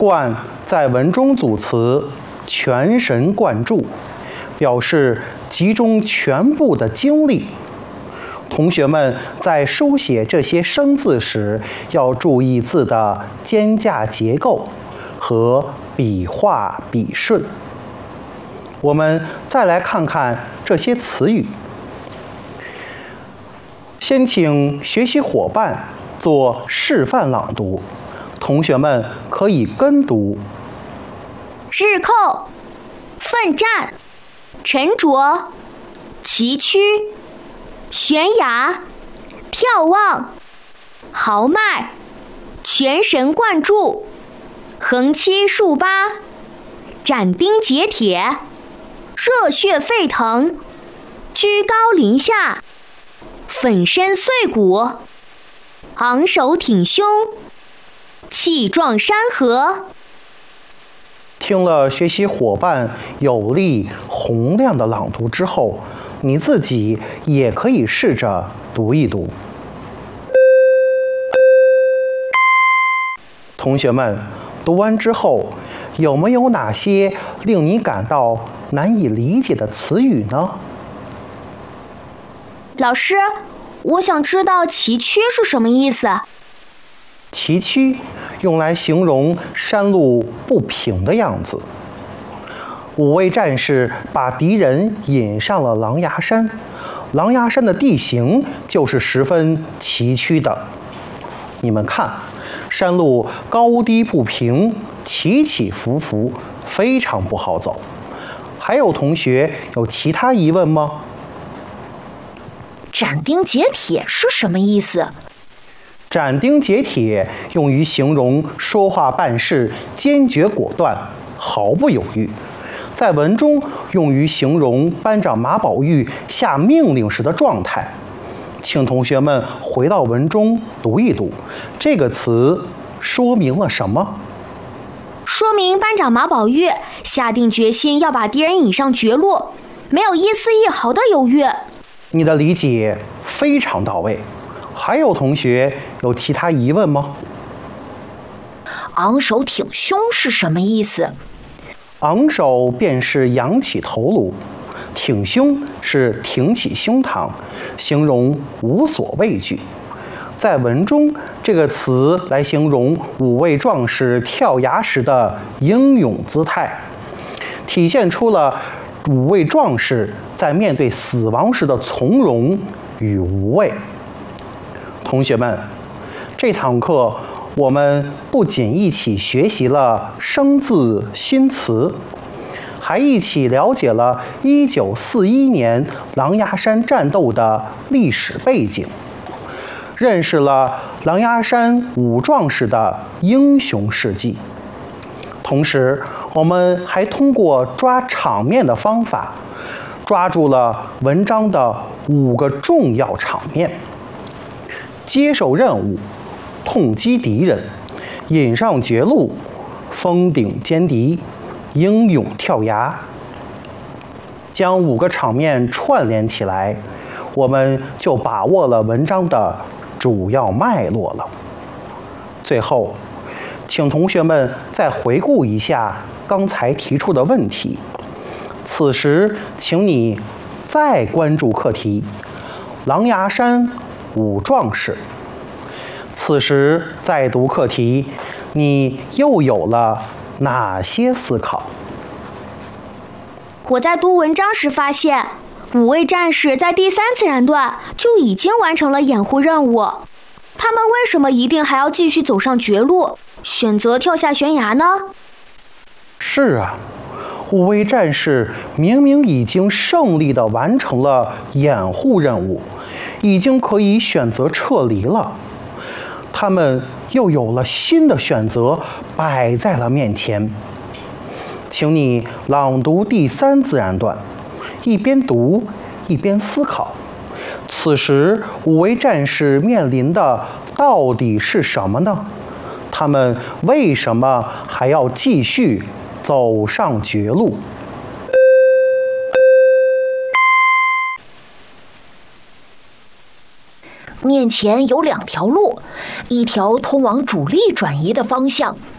贯在文中组词全神贯注，表示集中全部的精力。同学们在书写这些生字时，要注意字的间架结构和笔画笔顺。我们再来看看这些词语。先请学习伙伴做示范朗读，同学们可以跟读。 日寇、奋战、沉着、崎岖、悬崖、眺望、豪迈、全神贯注、横七竖八、斩钉截铁、热血沸腾、居高临下、粉身碎骨、昂首挺胸、气壮山河。 听了学习伙伴有力洪亮的朗读之后，你自己也可以试着读一读。同学们，读完之后，有没有哪些令你感到难以理解的词语呢？ 老师，我想知道崎岖是什么意思？ 崎岖用来形容山路不平的样子。五位战士把敌人引上了狼牙山，狼牙山的地形就是十分崎岖的。你们看，山路高低不平，起起伏伏，非常不好走。还有同学有其他疑问吗？ 斩钉截铁是什么意思？ 斩钉截铁用于形容说话办事坚决果断，毫不犹豫。在文中用于形容班长马宝玉下命令时的状态。请同学们回到文中读一读，这个词说明了什么？ 说明班长马宝玉下定决心要把敌人引上绝路，没有一丝一毫的犹豫。 你的理解非常到位。还有同学有其他疑问吗？ 昂首挺胸是什么意思？ 昂首便是扬起头颅，挺胸是挺起胸膛，形容无所畏惧。在文中，这个词来形容五位壮士跳崖时的英勇姿态，体现出了五位壮士在面对死亡时的从容与无畏。同学们，这堂课我们不仅一起学习了生字新词，还一起了解了1941年狼牙山战斗的历史背景，认识了狼牙山五壮士的英雄事迹。同时，我们还通过抓场面的方法，抓住了文章的5个重要场面：接受任务、痛击敌人、引上绝路、封顶歼敌、英勇跳崖。将5个场面串联起来，我们就把握了文章的主要脉络了。最后，请同学们再回顾一下刚才提出的问题。此时，请你再关注课题：狼牙山五壮士。此时再读课题，你又有了哪些思考？ 我在读文章时发现，5位战士在第3自然段就已经完成了掩护任务，他们为什么一定还要继续走上绝路，选择跳下悬崖呢？ 是啊，5位战士明明已经胜利地完成了掩护任务，已经可以选择撤离了，他们又有了新的选择摆在了面前。请你朗读第3自然段，一边读一边思考。此时5位战士面临的到底是什么呢？他们为什么还要继续走上绝路？ 面前有2条路，一条通往主力转移的方向，